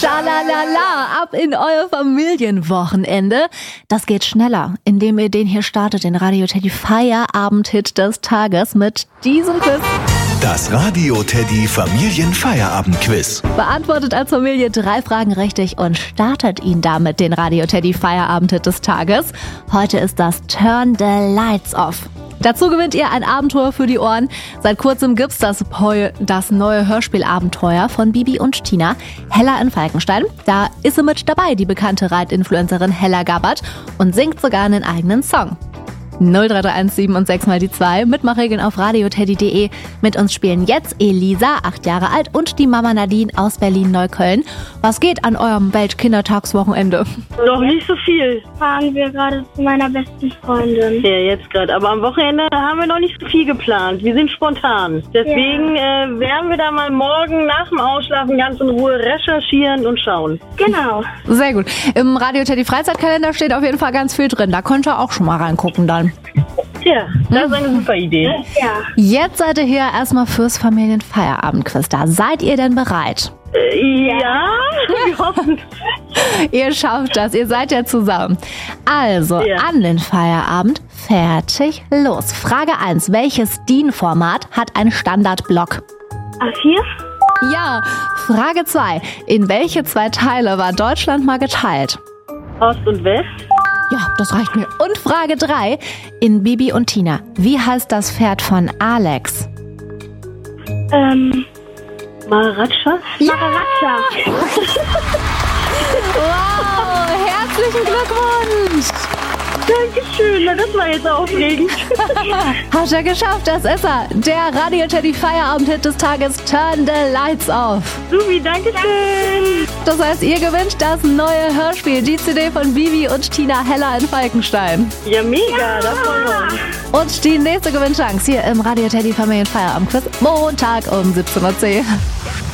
Schalalala, ab in euer Familienwochenende. Das geht schneller, indem ihr den hier startet, den Radio Teddy Feierabend-Hit des Tages mit diesem Quiz. Das Radio Teddy Familienfeierabend-Quiz. Beantwortet als Familie 3 Fragen richtig und startet ihn damit den Radio Teddy Feierabend-Hit des Tages. Heute ist das Turn the Lights Off. Dazu gewinnt ihr ein Abenteuer für die Ohren. Seit kurzem gibt's das neue Hörspielabenteuer von Bibi und Tina, Hella in Falkenstein. Da ist sie mit dabei, die bekannte Reitinfluencerin Hella Gabbard, und singt sogar einen eigenen Song. 03317 und 6 mal die 2, Mitmachregeln auf radioteddy.de. Mit uns spielen jetzt Elisa, 8 Jahre alt, und die Mama Nadine aus Berlin-Neukölln. Was geht an eurem Weltkindertagswochenende? Noch nicht so viel. Fahren wir gerade zu meiner besten Freundin. Ja, jetzt gerade. Aber am Wochenende haben wir noch nicht so viel geplant. Wir sind spontan. Deswegen werden wir da mal morgen nach dem Ausschlafen ganz in Ruhe recherchieren und schauen. Genau. Sehr gut. Im Radio Teddy Freizeitkalender steht auf jeden Fall ganz viel drin. Da könnt ihr auch schon mal reingucken dann. Tja, das ist eine super Idee. Ja. Jetzt seid ihr hier erstmal fürs Familienfeierabendquiz da. Seid ihr denn bereit? Ja, wir hoffen. Ihr schafft das, ihr seid ja zusammen. Also, an den Feierabend, fertig, los. Frage 1. Welches DIN-Format hat einen Standardblock? A4? Ja. Frage 2. In welche 2 Teile war Deutschland mal geteilt? Ost und West? Ja, das reicht mir. Und Frage 3. In Bibi und Tina, wie heißt das Pferd von Alex? Maharaja? Ja! Maharaja. Wow, herzlichen Glückwunsch! Dankeschön, na, das war jetzt aufregend. Hast du geschafft, das ist er. Der Radio Teddy Feierabend-Hit des Tages, Turn the Lights Off. Supi, Dankeschön. Das heißt, ihr gewinnt das neue Hörspiel, die CD von Bibi und Tina, Hella in Falkenstein. Ja, mega, das freuen wir uns. Und die nächste Gewinnchance hier im Radio Teddy Familienfeierabend-Quiz, Montag um 17:10 Uhr.